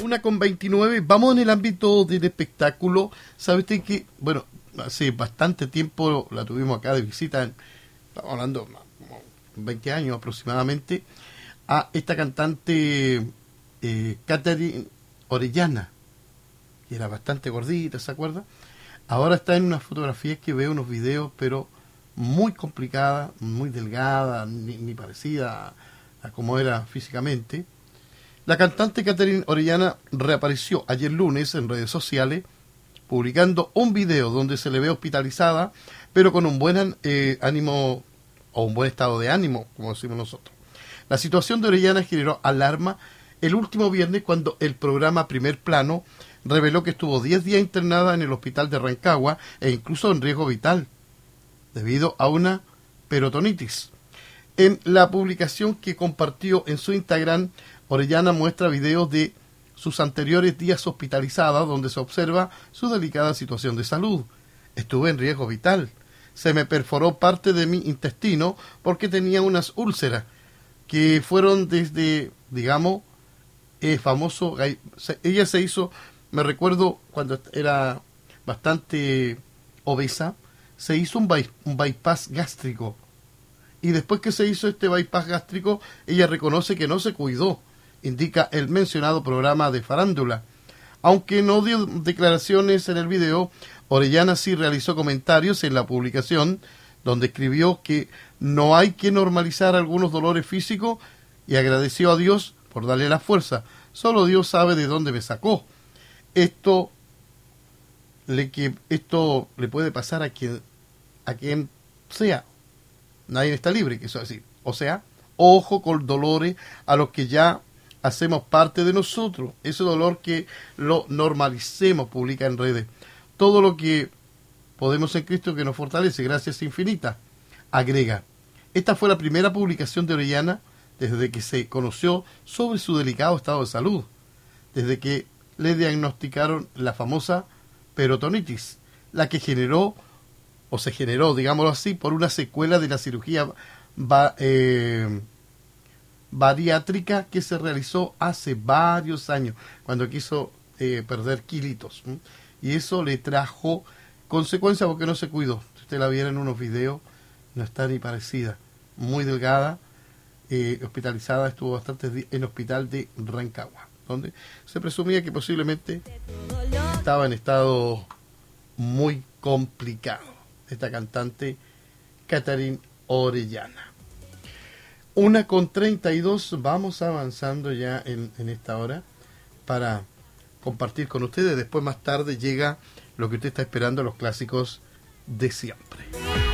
1:29. Vamos en el ámbito del espectáculo. ¿Sabe usted que, bueno, hace bastante tiempo la tuvimos acá de visita, estamos hablando como 20 años aproximadamente, a esta cantante Catherine Orellana, que era bastante gordita, ¿se acuerda? Ahora está en unas fotografías que veo, unos videos, pero muy complicada, muy delgada, ni parecida a como era físicamente. La cantante Catherine Orellana reapareció ayer lunes en redes sociales, publicando un video donde se le ve hospitalizada, pero con un buen ánimo, o un buen estado de ánimo, como decimos nosotros. La situación de Orellana generó alarma el último viernes cuando el programa Primer Plano reveló que estuvo 10 días internada en el hospital de Rancagua e incluso en riesgo vital, debido a una peritonitis. En la publicación que compartió en su Instagram, Orellana muestra videos de sus anteriores días hospitalizada, donde se observa su delicada situación de salud. Estuve en riesgo vital. Se me perforó parte de mi intestino porque tenía unas úlceras que fueron desde, digamos, famoso. Ella se hizo, me recuerdo cuando era bastante obesa, se hizo un bypass gástrico. Y después que se hizo este bypass gástrico, ella reconoce que no se cuidó, indica el mencionado programa de farándula. Aunque no dio declaraciones en el video, Orellana sí realizó comentarios en la publicación, donde escribió que no hay que normalizar algunos dolores físicos y agradeció a Dios por darle la fuerza. Solo Dios sabe de dónde me sacó. Esto le puede pasar a quien sea. Nadie está libre, que eso es decir. O sea, ojo con dolores a los que ya hacemos parte de nosotros. Ese dolor que lo normalicemos, publica en redes. Todo lo que podemos en Cristo que nos fortalece, gracias infinitas. Agrega, esta fue la primera publicación de Orellana desde que se conoció sobre su delicado estado de salud, desde que le diagnosticaron la famosa peritonitis, la que se generó, digámoslo así, por una secuela de la cirugía bariátrica que se realizó hace varios años, cuando quiso perder kilitos. Y eso le trajo consecuencias porque no se cuidó. Si usted la viera en unos videos, no está ni parecida. Muy delgada, hospitalizada, estuvo bastantes días en el hospital de Rancagua, donde se presumía que posiblemente estaba en estado muy complicado. Esta cantante Catherine Orellana. 1:32, vamos avanzando ya en esta hora para compartir con ustedes. Después, más tarde, llega lo que usted está esperando, los clásicos de siempre.